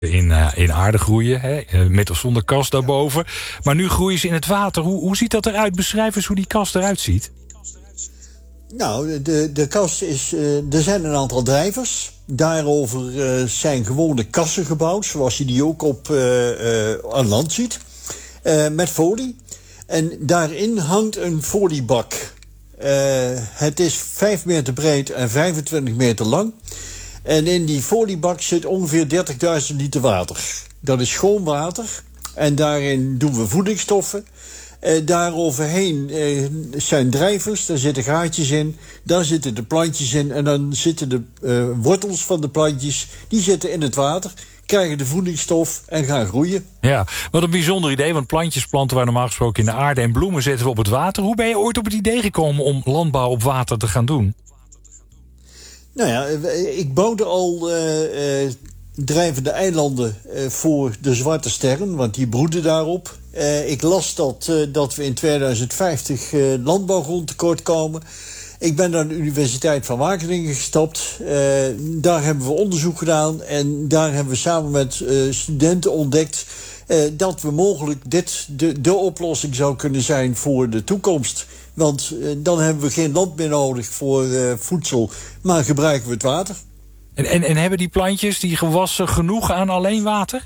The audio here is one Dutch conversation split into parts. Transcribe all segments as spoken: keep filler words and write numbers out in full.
In, uh, in aarde groeien, hè, met of zonder kast daarboven. Maar nu groeien ze in het water. Hoe, hoe ziet dat eruit? Beschrijf eens hoe die kast eruit ziet. Nou, de, de kast is... Uh, er zijn een aantal drijvers. Daarover uh, zijn gewone kassen gebouwd, zoals je die ook op uh, uh, aan land ziet. Uh, met folie. En daarin hangt een foliebak. Uh, het is vijf meter breed en vijfentwintig meter lang. En in die foliebak zit ongeveer dertigduizend liter water. Dat is schoon water. En daarin doen we voedingsstoffen. Uh, daaroverheen uh, zijn drijvers, daar zitten gaatjes in. Daar zitten de plantjes in. En dan zitten de uh, wortels van de plantjes, die zitten in het water, krijgen de voedingsstof en gaan groeien. Ja, wat een bijzonder idee, want plantjes planten wij normaal gesproken in de aarde en bloemen zetten we op het water. Hoe ben je ooit op het idee gekomen om landbouw op water te gaan doen? Nou ja, ik bouwde al uh, uh, drijvende eilanden uh, voor de zwarte sterren, want die broeden daarop. Uh, ik las dat, uh, dat we in tweeduizend vijftig uh, landbouwgrond tekort komen. Ik ben naar de Universiteit van Wageningen gestapt. Uh, daar hebben we onderzoek gedaan en daar hebben we samen met uh, studenten ontdekt uh, dat we mogelijk dit de, de oplossing zou kunnen zijn voor de toekomst. Want uh, dan hebben we geen land meer nodig voor uh, voedsel, maar gebruiken we het water. En, en, en hebben die plantjes, die gewassen, genoeg aan alleen water?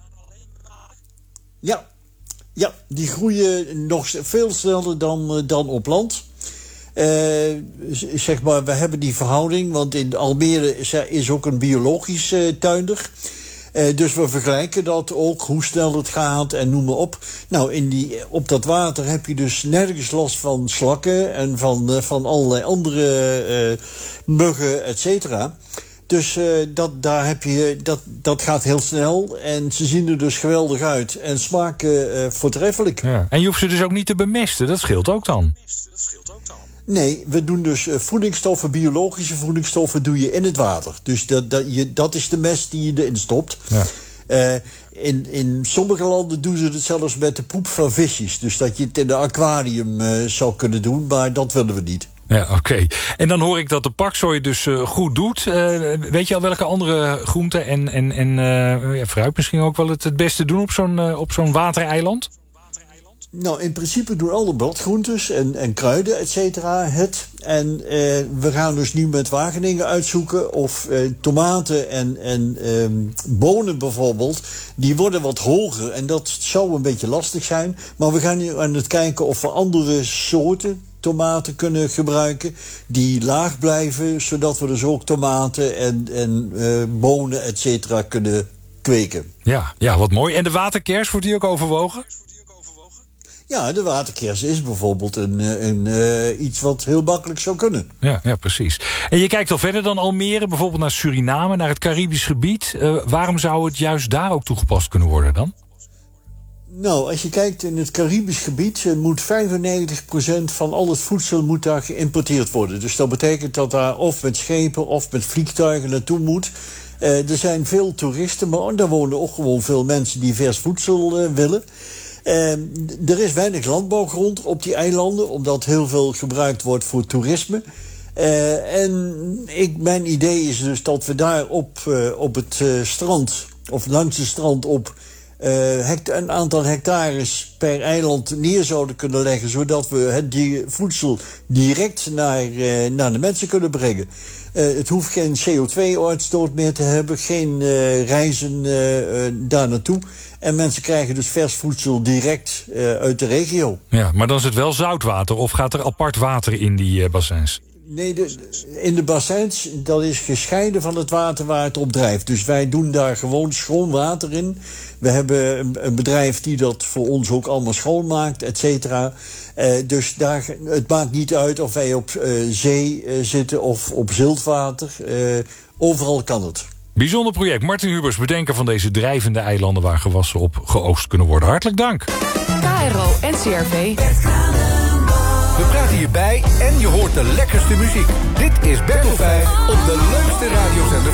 Ja, ja die groeien nog veel sneller dan, uh, dan op land. Uh, zeg maar, we hebben die verhouding, want in Almere is, is ook een biologisch uh, tuinder. Uh, dus we vergelijken dat ook, hoe snel het gaat en noem maar op. Nou, in die, op dat water heb je dus nergens last van slakken en van, uh, van allerlei andere uh, muggen, et cetera. Dus uh, dat, daar heb je, dat, dat gaat heel snel en ze zien er dus geweldig uit en smaken uh, voortreffelijk. Ja. En je hoeft ze dus ook niet te bemesten, dat scheelt ook dan? Nee, we doen dus uh, voedingsstoffen, biologische voedingsstoffen doe je in het water. Dus dat, dat, je, dat is de mest die je erin stopt. Ja. Uh, in, in sommige landen doen ze het zelfs met de poep van visjes. Dus dat je het in een aquarium uh, zou kunnen doen, maar dat willen we niet. Ja, oké. Okay. En dan hoor ik dat de paksoi dus uh, goed doet. Uh, weet je al welke andere groenten en, en, en uh, ja, fruit misschien ook wel het, het beste doen op zo'n, uh, op zo'n watereiland? Nou, in principe doen alle bladgroentes en, en kruiden, et cetera, het. En uh, we gaan dus nu met Wageningen uitzoeken of uh, tomaten en, en um, bonen bijvoorbeeld, die worden wat hoger. En dat zou een beetje lastig zijn. Maar we gaan nu aan het kijken of we andere soorten tomaten kunnen gebruiken die laag blijven, zodat we dus ook tomaten en, en uh, bonen, et cetera, kunnen kweken. Ja, ja, wat mooi. En de waterkers, wordt die ook overwogen? Ja, de waterkers is bijvoorbeeld een, een, uh, iets wat heel makkelijk zou kunnen. Ja, ja, precies. En je kijkt al verder dan Almere, bijvoorbeeld naar Suriname, naar het Caribisch gebied. Uh, waarom zou het juist daar ook toegepast kunnen worden dan? Nou, als je kijkt in het Caribisch gebied, uh, moet vijfennegentig procent van al het voedsel moet daar geïmporteerd worden. Dus dat betekent dat daar of met schepen of met vliegtuigen naartoe moet. Uh, er zijn veel toeristen, maar daar wonen ook gewoon veel mensen die vers voedsel uh, willen. Uh, er is weinig landbouwgrond op die eilanden, omdat heel veel gebruikt wordt voor toerisme. Uh, en ik, mijn idee is dus dat we daar op, uh, op het uh, strand, of langs het strand op uh, hecta- een aantal hectares per eiland neer zouden kunnen leggen, zodat we het die voedsel direct naar, uh, naar de mensen kunnen brengen. Uh, het hoeft geen C O twee uitstoot meer te hebben, geen uh, reizen uh, uh, daar naartoe. En mensen krijgen dus vers voedsel direct uh, uit de regio. Ja, maar dan is het wel zoutwater of gaat er apart water in die uh, bassins? Nee, de, in de bassins, dat is gescheiden van het water waar het op drijft. Dus wij doen daar gewoon schoon water in. We hebben een, een bedrijf die dat voor ons ook allemaal schoonmaakt, et cetera. Uh, dus daar, het maakt niet uit of wij op uh, zee uh, zitten of op ziltwater. Uh, overal kan het. Bijzonder project. Martin Hubers, bedenker van deze drijvende eilanden waar gewassen op geoogst kunnen worden. Hartelijk dank. K R O en C R V. We praten hierbij en je hoort de lekkerste muziek. Dit is Battle vijf op de leukste radiozender